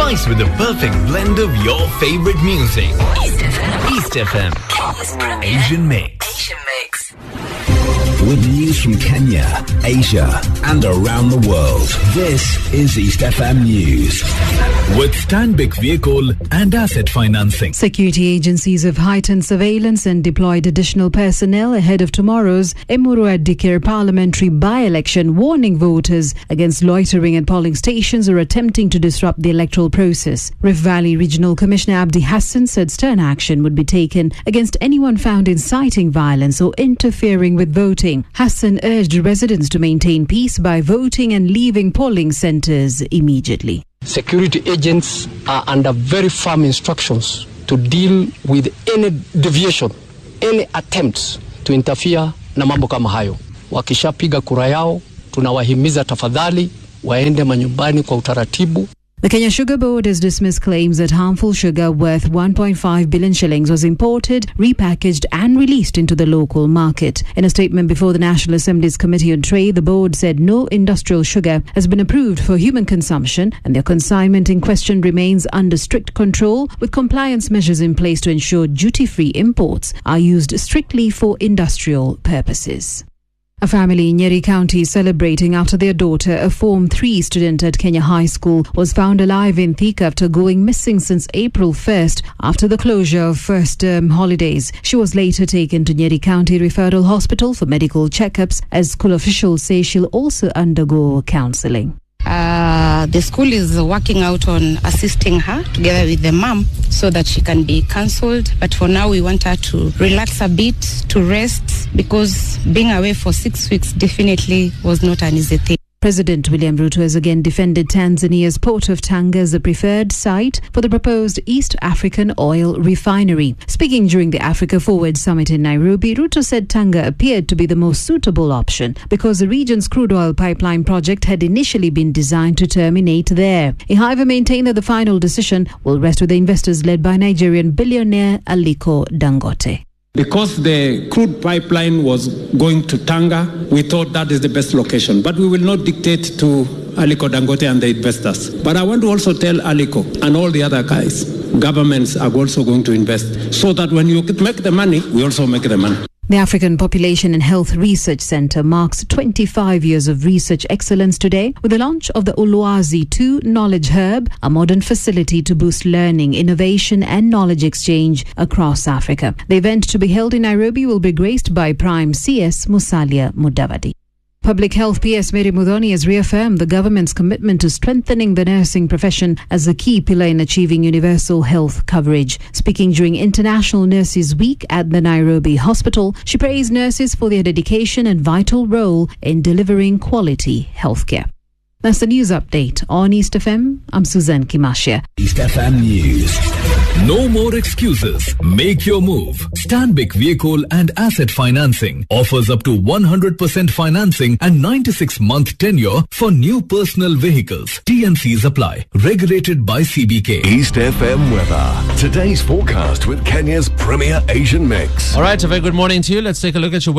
Nice with the perfect blend of your favorite music. East FM. Asian Mix. With news from Kenya, Asia, and around the world. This is East FM News. With Stanbic Vehicle and Asset Financing. Security agencies have heightened surveillance and deployed additional personnel ahead of tomorrow's Emuru Dikir parliamentary by-election, warning voters against loitering at polling stations or attempting to disrupt the electoral process. Rift Valley Regional Commissioner Abdi Hassan said stern action would be taken against anyone found inciting violence or interfering with voting. Hassan urged residents to maintain peace by voting and leaving polling centres immediately. Security agents are under very firm instructions to deal with any deviation, any attempts to interfere na mambo kama hayo. Wakishapiga kura yao, tunawahimiza tafadhali waende manyumbani kwa utaratibu. The Kenya Sugar Board has dismissed claims that harmful sugar worth 1.5 billion shillings was imported, repackaged and released into the local market. In a statement before the National Assembly's Committee on Trade, the board said no industrial sugar has been approved for human consumption and their consignment in question remains under strict control, with compliance measures in place to ensure duty-free imports are used strictly for industrial purposes. A family in Nyeri County is celebrating after their daughter, a Form 3 student at Kenya High School, was found alive in Thika after going missing since April 1st after the closure of first-term holidays. She was later taken to Nyeri County Referral Hospital for medical checkups, as school officials say she'll also undergo counselling. The school is working out on assisting her together with the mom so that she can be counselled. But for now, we want her to relax a bit, to rest, because being away for 6 weeks definitely was not an easy thing. President William Ruto has again defended Tanzania's port of Tanga as the preferred site for the proposed East African oil refinery. Speaking during the Africa Forward Summit in Nairobi, Ruto said Tanga appeared to be the most suitable option because the region's crude oil pipeline project had initially been designed to terminate there. He, however, maintained that the final decision will rest with the investors led by Nigerian billionaire Aliko Dangote. Because the crude pipeline was going to Tanga, we thought that is the best location. But we will not dictate to Aliko Dangote and the investors. But I want to also tell Aliko and all the other guys, governments are also going to invest so that when you make the money, we also make the money. The African Population and Health Research Centre marks 25 years of research excellence today with the launch of the Ulwazi 2 Knowledge Hub, a modern facility to boost learning, innovation and knowledge exchange across Africa. The event, to be held in Nairobi, will be graced by Prime CS Musalia Mudavadi. Public Health PS Mary Mudhoni has reaffirmed the government's commitment to strengthening the nursing profession as a key pillar in achieving universal health coverage. Speaking during International Nurses Week at the Nairobi Hospital, she praised nurses for their dedication and vital role in delivering quality healthcare. That's the news update on East FM. I'm Suzanne Kimashia. East FM News. No more excuses. Make your move. Stanbic Vehicle and Asset Financing offers up to 100% financing and 96-month tenure for new personal vehicles. TNCs apply. Regulated by CBK. East FM weather. Today's forecast with Kenya's premier Asian Mix. All right, a very good morning to you. Let's take a look at your